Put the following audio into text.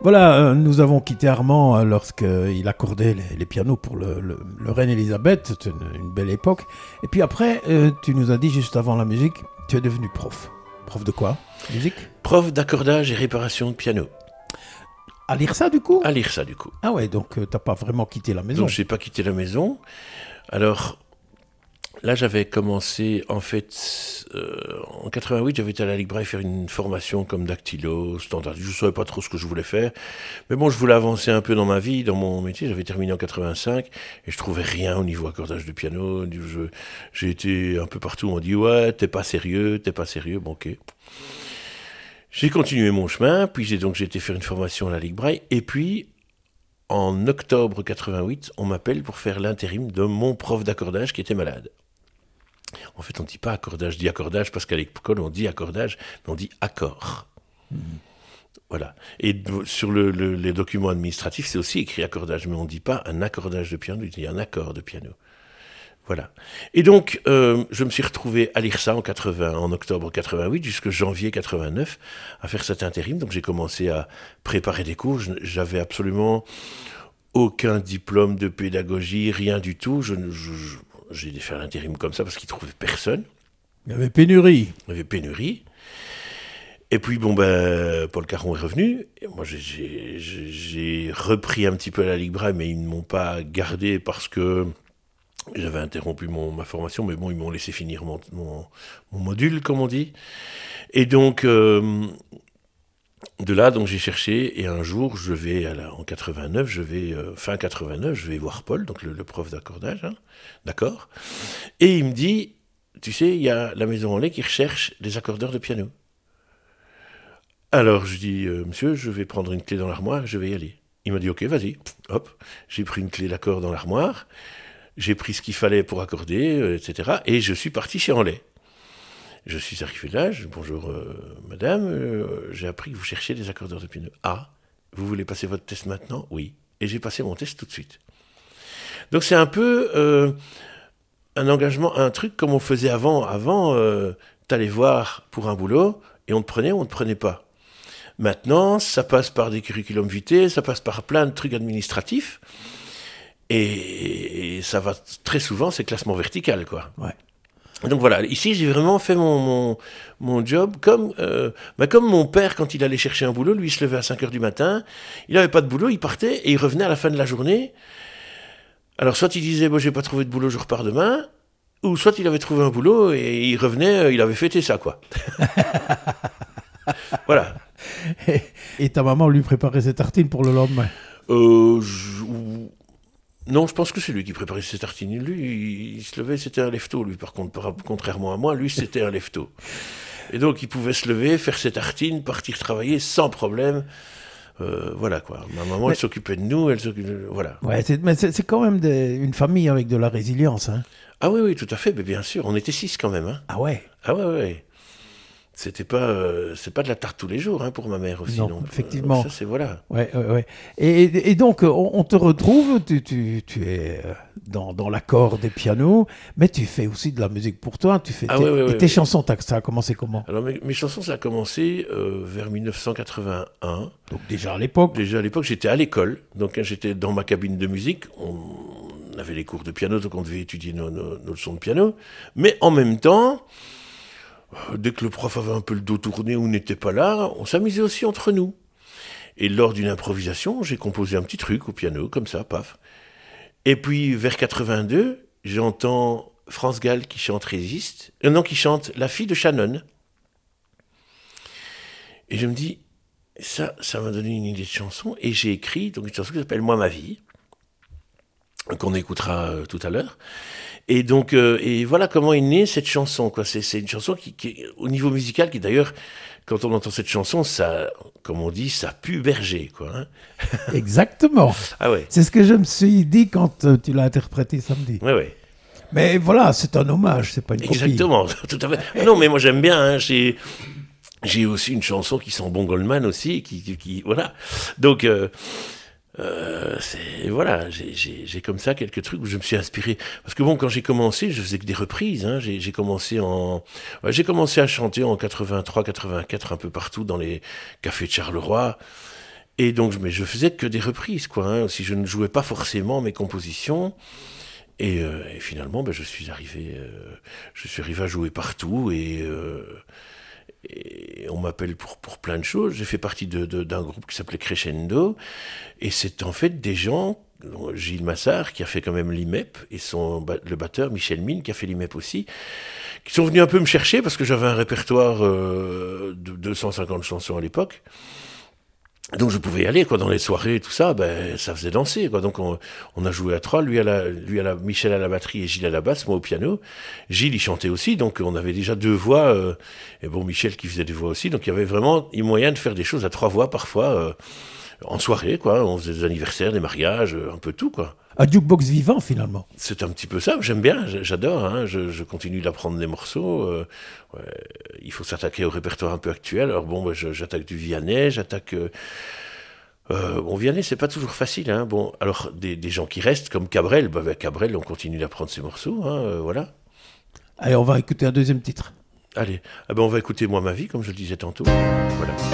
Voilà, nous avons quitté Armand lorsqu'il accordait les pianos pour le Reine Elisabeth. C'était une belle époque. Et puis après, tu nous as dit juste avant la musique, tu es devenu prof. Prof de quoi? Musique? Prof d'accordage et réparation de piano. À l'IRSA du coup? À l'IRSA du coup. Ah ouais, donc t'as pas vraiment quitté la maison. Donc j'ai pas quitté la maison. Alors là j'avais commencé en fait en 88, j'avais été à la Ligue Braille faire une formation comme dactylo, standard. Je savais pas trop ce que je voulais faire, mais bon je voulais avancer un peu dans ma vie, dans mon métier. J'avais terminé en 85 et je trouvais rien au niveau accordage de piano. J'ai été un peu partout, on m'a dit ouais t'es pas sérieux, bon ok. J'ai continué mon chemin, puis j'ai été faire une formation à la Ligue Braille, et puis en octobre 88, on m'appelle pour faire l'intérim de mon prof d'accordage qui était malade. En fait, on ne dit pas accordage, je dis accordage parce qu'à l'école, on dit accordage, mais on dit accord. Voilà. Et sur les documents administratifs, c'est aussi écrit accordage, mais on ne dit pas un accordage de piano, on dit un accord de piano. Voilà. Et donc, je me suis retrouvé à l'IRSA en octobre 88 jusqu'en janvier 89 à faire cet intérim. Donc, j'ai commencé à préparer des cours. J'avais absolument aucun diplôme de pédagogie, rien du tout. J'ai dû faire l'intérim comme ça parce qu'ils ne trouvaient personne. Il y avait pénurie. Et puis, Paul Caron est revenu. Et moi, j'ai repris un petit peu à la Ligue Braille, mais ils ne m'ont pas gardé parce que j'avais interrompu ma formation, mais bon, ils m'ont laissé finir mon module, comme on dit. Et donc, de là, donc j'ai cherché, et un jour, en 89, fin 89, je vais voir Paul, donc le prof d'accordage, hein, d'accord. Et il me dit, tu sais, il y a la Maison en Lait qui recherche des accordeurs de piano. Alors, je dis, monsieur, je vais prendre une clé dans l'armoire, je vais y aller. Il m'a dit, ok, vas-y, hop, j'ai pris une clé d'accord dans l'armoire. J'ai pris ce qu'il fallait pour accorder, etc. Et je suis parti chez Enlay. Je suis arrivé là, bonjour madame, j'ai appris que vous cherchiez des accordeurs de piano. Ah, vous voulez passer votre test maintenant? Oui. Et j'ai passé mon test tout de suite. Donc c'est un peu un engagement, un truc comme on faisait avant. Avant, t'allais voir pour un boulot et on te prenait ou on te prenait pas. Maintenant, ça passe par des curriculum vitae, ça passe par plein de trucs administratifs. Et ça va très souvent, c'est classement vertical, quoi. Ouais. Donc voilà, ici j'ai vraiment fait mon job comme mon père quand il allait chercher un boulot, lui il se levait à 5h du matin, il n'avait pas de boulot, il partait et il revenait à la fin de la journée. Alors soit il disait, j'ai pas trouvé de boulot, je repars demain, ou soit il avait trouvé un boulot et il revenait, il avait fêté ça, quoi. Voilà. Et ta maman lui préparait ses tartines pour le lendemain? Non, je pense que c'est lui qui préparait ses tartines. Lui, il se levait, c'était un lève-tôt, lui, par contre, contrairement à moi, lui, c'était un lève-tôt. Et donc, il pouvait se lever, faire ses tartines, partir travailler sans problème. Voilà, quoi. Ma maman, elle s'occupait de nous, voilà. Ouais, mais c'est quand même une famille avec de la résilience, hein. Ah oui, tout à fait, mais bien sûr. On était 6 quand même, hein. Ah ouais? Ah ouais. C'est pas de la tarte tous les jours, hein, pour ma mère aussi. Non, effectivement. Ça, c'est voilà. Ouais. Et donc, on te retrouve, tu es dans l'accord des pianos, mais tu fais aussi de la musique pour toi. Tu fais tes chansons, ça a commencé comment? Alors, mes chansons, ça a commencé vers 1981. Donc déjà à l'époque, j'étais à l'école. Donc, j'étais dans ma cabine de musique. On avait les cours de piano, donc on devait étudier nos leçons de piano. Mais en même temps, dès que le prof avait un peu le dos tourné ou n'était pas là, on s'amusait aussi entre nous. Et lors d'une improvisation, j'ai composé un petit truc au piano, comme ça, paf. Et puis, vers 82, j'entends France Gall qui chante Résiste. Qui chante La fille de Shannon. Et je me dis, ça m'a donné une idée de chanson. Et j'ai écrit donc une chanson qui s'appelle Moi ma vie, qu'on écoutera tout à l'heure. Et donc, et voilà comment est née cette chanson, quoi. C'est une chanson qui, au niveau musical, qui d'ailleurs, quand on entend cette chanson, ça, comme on dit, ça pue berger, quoi. Hein. Exactement. Ah ouais. C'est ce que je me suis dit quand tu l'as interprété samedi. Ouais. Mais voilà, c'est un hommage, c'est pas une copie. Exactement, tout à fait. Non, mais moi j'aime bien. Hein, j'ai aussi une chanson qui sent bon Goldman aussi, qui voilà. Donc. Voilà, j'ai comme ça quelques trucs où je me suis inspiré. Parce que bon, quand j'ai commencé, je faisais que des reprises. Hein. J'ai commencé à chanter en 83, 84 un peu partout dans les cafés de Charleroi. Et donc, mais je faisais que des reprises, quoi. Hein, si je ne jouais pas forcément mes compositions. Et finalement, je suis arrivé à jouer partout et on m'appelle pour plein de choses. J'ai fait partie d'un groupe qui s'appelait Crescendo et c'est en fait des gens, Gilles Massard qui a fait quand même l'IMEP et le batteur Michel Mine qui a fait l'IMEP aussi, qui sont venus un peu me chercher parce que j'avais un répertoire de 250 chansons à l'époque. Donc je pouvais y aller quoi dans les soirées tout ça, ça faisait danser quoi. Donc on a joué à trois, Michel à la batterie et Gilles à la basse, moi au piano. Gilles il chantait aussi, donc on avait déjà deux voix et bon Michel qui faisait des voix aussi, donc il y avait vraiment moyen de faire des choses à trois voix parfois en soirée quoi. On faisait des anniversaires, des mariages, un peu tout quoi. Un jukebox vivant finalement. C'est un petit peu ça, j'aime bien, j'adore, hein, je continue d'apprendre des morceaux. Ouais, il faut s'attaquer au répertoire un peu actuel. Alors bon, j'attaque du Vianney, bon, Vianney, c'est pas toujours facile. Hein. Bon, alors des gens qui restent comme Cabrel, Cabrel, on continue d'apprendre ses morceaux, hein, voilà. Allez, on va écouter un deuxième titre. Allez, on va écouter Moi ma vie, comme je le disais tantôt. Voilà.